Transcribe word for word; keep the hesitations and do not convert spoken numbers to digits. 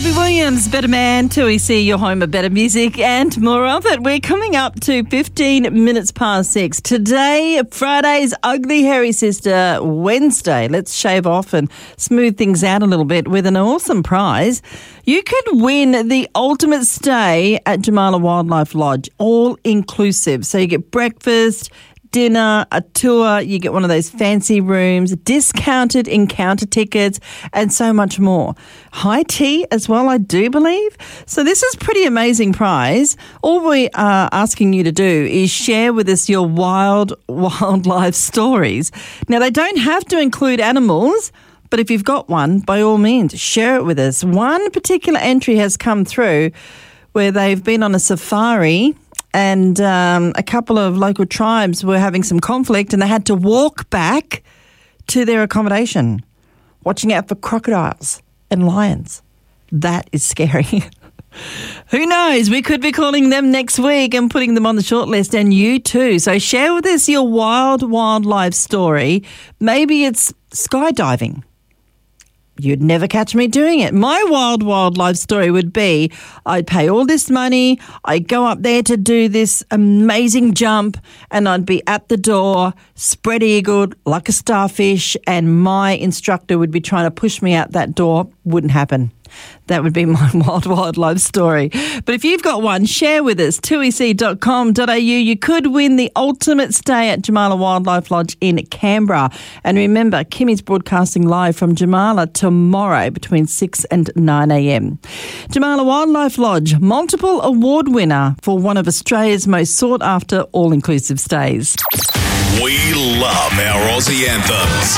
Robbie Williams, Better Man, two E C, your home of better music and more of it. We're coming up to fifteen minutes past six. Today, Friday's Ugly Hairy Sister, Wednesday. Let's shave off and smooth things out a little bit with an awesome prize. You could win the ultimate stay at Jamala Wildlife Lodge, all inclusive. So you get breakfast, dinner, a tour, you get one of those fancy rooms, discounted encounter tickets, and so much more. High tea as well, I do believe. So this is pretty amazing prize. All we are asking you to do is share with us your wild wildlife stories. Now, they don't have to include animals, but if you've got one, by all means, share it with us. One particular entry has come through where they've been on a safari and um, a couple of local tribes were having some conflict and they had to walk back to their accommodation, watching out for crocodiles and lions. That is scary. Who knows? We could be calling them next week and putting them on the shortlist, and you too. So share with us your wild wildlife story. Maybe it's skydiving. You'd never catch me doing it. My wild wildlife story would be I'd pay all this money, I'd go up there to do this amazing jump, and I'd be at the door, spread-eagled like a starfish, and my instructor would be trying to push me out that door. Wouldn't happen. That would be my wild wildlife story. But if you've got one, share with us, two e c dot com dot a u. You could win the ultimate stay at Jamala Wildlife Lodge in Canberra. And remember, Kimmy's broadcasting live from Jamala tomorrow between six and nine a.m. Jamala Wildlife Lodge, multiple award winner for one of Australia's most sought-after all-inclusive stays. We love our Aussie anthems.